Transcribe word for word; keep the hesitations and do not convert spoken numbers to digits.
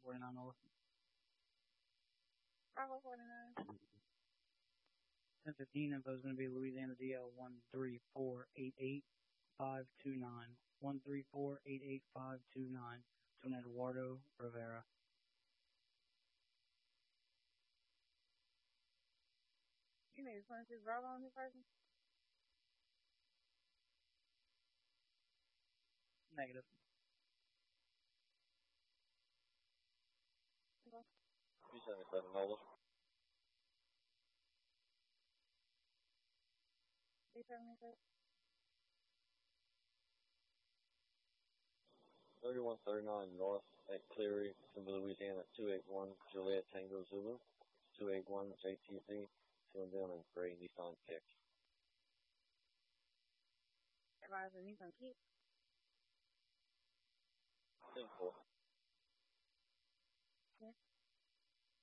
forty-nine North. Bravo forty-nine. ten fifteen info is going to be Louisiana D L one three four eight eight five two nine. one three four eight eight five two nine. To an Eduardo Rivera. You need twenty-six Bravo on this person? Negative. Okay. three seventy-seven dollars. three seventy-six. thirty-one thirty-nine North at Cleary, Louisiana, two eight one Juliet Tango Zulu, two eight one J T Z, filling down in gray Nissan Kicks. Advise the Nissan Kicks. ten four.